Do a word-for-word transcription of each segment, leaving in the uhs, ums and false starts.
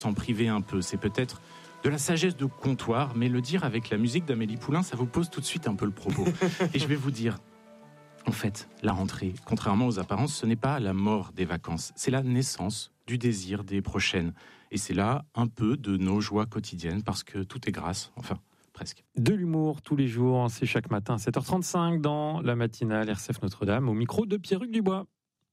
s'en priver un peu. C'est peut-être de la sagesse de comptoir, mais le dire avec la musique d'Amélie Poulain, ça vous pose tout de suite un peu le propos. Et je vais vous dire, en fait, la rentrée, contrairement aux apparences, ce n'est pas la mort des vacances, c'est la naissance du désir des prochaines. Et c'est là un peu de nos joies quotidiennes, parce que tout est grâce, enfin, presque. De l'humour tous les jours, c'est chaque matin à sept heures trente-cinq dans la matinale R C F Notre-Dame, au micro de Pierre-Hugues Dubois.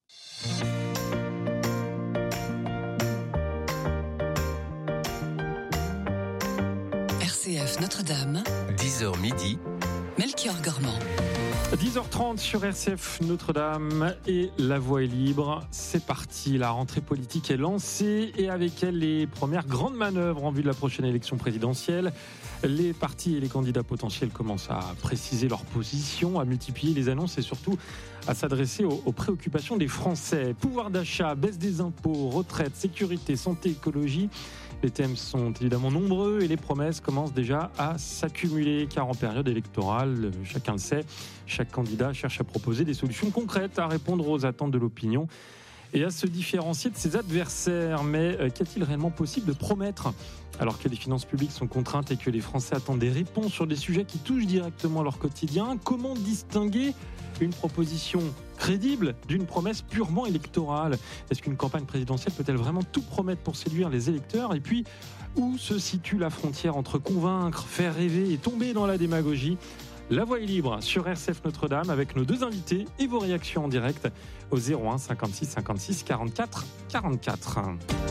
R C F Notre-Dame, dix heures midi, Melchior Gormand. dix heures trente sur R C F Notre-Dame et la voie est libre. C'est parti, la rentrée politique est lancée et avec elle les premières grandes manœuvres en vue de la prochaine élection présidentielle. Les partis et les candidats potentiels commencent à préciser leur position, à multiplier les annonces et surtout à s'adresser aux, aux préoccupations des Français. Pouvoir d'achat, baisse des impôts, retraite, sécurité, santé, écologie. Les thèmes sont évidemment nombreux et les promesses commencent déjà à s'accumuler car en période électorale, chacun le sait, chaque candidat cherche à proposer des solutions concrètes à répondre aux attentes de l'opinion et à se différencier de ses adversaires. Mais qu'est-il réellement possible de promettre alors que les finances publiques sont contraintes et que les Français attendent des réponses sur des sujets qui touchent directement leur quotidien? Comment distinguer une proposition crédible d'une promesse purement électorale? Est-ce qu'une campagne présidentielle peut-elle vraiment tout promettre pour séduire les électeurs? Et puis, où se situe la frontière entre convaincre, faire rêver et tomber dans la démagogie? La voie est libre sur R C F Notre-Dame avec nos deux invités et vos réactions en direct au zéro un cinquante-six cinquante-six quarante-quatre quarante-quatre.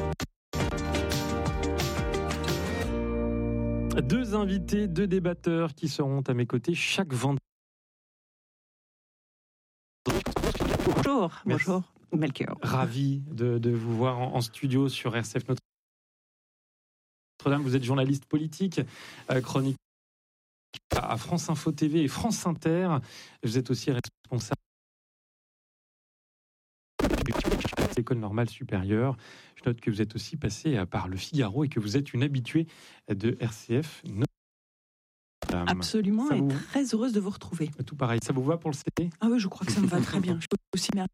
Deux invités, deux débatteurs qui seront à mes côtés chaque vendredi. Bonjour, Merci. bonjour, Melchior. Ravi de, de vous voir en, en studio sur R C F Notre-Dame. Vous êtes journaliste politique, euh, chronique à France Info T V et France Inter. Vous êtes aussi responsable de l'École normale supérieure. Je note que vous êtes aussi passé par Le Figaro et que vous êtes une habituée de R C F Notre-Dame. Absolument, Ça et vous... très heureuse de vous retrouver. Tout pareil, ça vous va pour le C D? Ah oui, je crois que ça me va très bien. Je suis aussi mère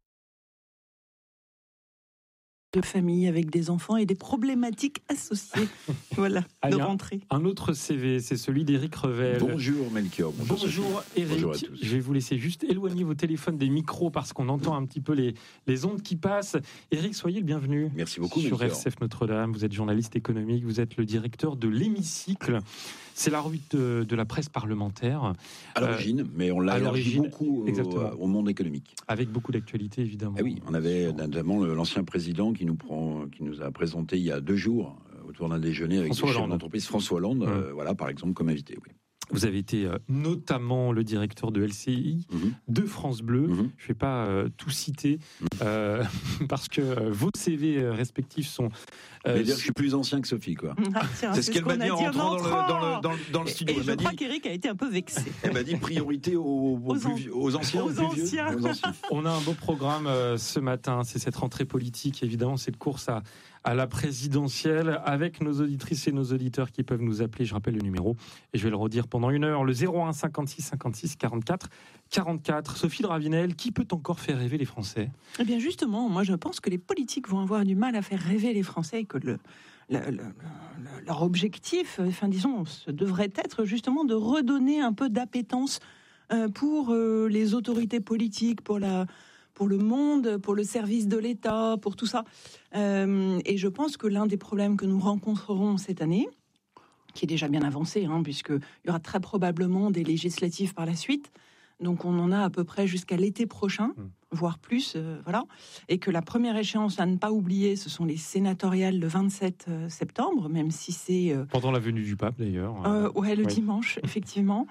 de famille avec des enfants et des problématiques associées. Voilà, Allez, de rentrée. Un autre C V, c'est celui d'Éric Revel. Bonjour Melchior. Bonjour, Bonjour Éric. Bonjour à tous. Je vais vous laisser juste éloigner vos téléphones des micros parce qu'on entend un petit peu les, les ondes qui passent. Éric, soyez le bienvenu. Merci beaucoup sur Melchior. R C F Notre-Dame. Vous êtes journaliste économique, vous êtes le directeur de l'Hémicycle. C'est la revue de, de la presse parlementaire. À l'origine, euh, mais on l'a élargi beaucoup au, au monde économique. Avec beaucoup d'actualité, évidemment. Ah oui, on avait notamment l'ancien président qui nous, prend, qui nous a présenté il y a deux jours, autour d'un déjeuner avec François des chefs Hollande. d'entreprise, François Hollande, mmh. euh, voilà, par exemple, comme invité. Oui. Vous avez été euh, notamment le directeur de L C I, mmh. de France Bleu. Mmh. Je ne vais pas euh, tout citer mmh. euh, parce que euh, vos C V euh, respectifs sont. Euh, dire que je suis plus ancien que Sophie, quoi. Ah, tiens, c'est, c'est ce qu'elle m'a dit en rentrant dans le, dans, le, dans, le, dans le studio. Et, et elle je m'a crois dit, qu'Éric a été un peu vexé. Elle m'a dit priorité aux, aux, aux, plus vieux, aux anciens, aux, aux, plus anciens. Vieux, aux anciens. On a un beau programme euh, ce matin. C'est cette rentrée politique, évidemment, cette course à, à la présidentielle avec nos auditrices et nos auditeurs qui peuvent nous appeler. Je rappelle le numéro et je vais le redire pendant une heure. Le zéro un cinquante-six cinquante-six quarante-quatre quarante-quatre. Sophie de Ravinel, qui peut encore faire rêver les Français? Eh bien, justement, moi, je pense que les politiques vont avoir du mal à faire rêver les Français et que le. Le, le, le, leur objectif, enfin disons, devrait être justement de redonner un peu d'appétence euh, pour euh, les autorités politiques, pour la, pour le monde, pour le service de l'État, pour tout ça. Euh, et je pense que l'un des problèmes que nous rencontrerons cette année, qui est déjà bien avancé, hein, puisqu'il y aura très probablement des législatives par la suite. Donc on en a à peu près jusqu'à l'été prochain, mmh. voire plus, euh, voilà. Et que la première échéance à ne pas oublier, ce sont les sénatoriales le vingt-sept septembre, même si c'est... Euh, Pendant la venue du pape, d'ailleurs. Euh, ouais, le oui. dimanche, effectivement.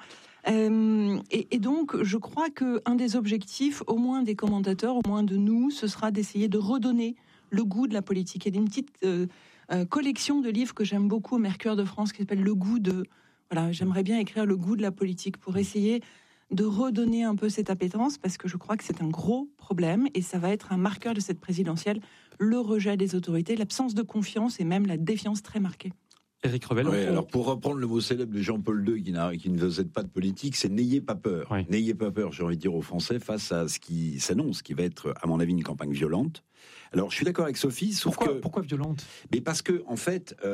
Euh, et, et donc, je crois qu'un des objectifs, au moins des commentateurs, au moins de nous, ce sera d'essayer de redonner le goût de la politique. Il y a une petite euh, euh, collection de livres que j'aime beaucoup au Mercure de France qui s'appelle Le goût de... Voilà, j'aimerais bien écrire le goût de la politique pour essayer de redonner un peu cette appétence, parce que je crois que c'est un gros problème et ça va être un marqueur de cette présidentielle, le rejet des autorités, l'absence de confiance et même la défiance très marquée. Éric Revel. Ouais, on- alors pour reprendre le mot célèbre de Jean-Paul deux, qui, n'a, qui ne faisait pas de politique, c'est n'ayez pas peur. Oui. N'ayez pas peur, j'ai envie de dire aux Français, face à ce qui s'annonce, qui va être, à mon avis, une campagne violente. Alors, je suis d'accord avec Sophie, sauf Pourquoi, que... pourquoi violente? Mais parce que, en fait...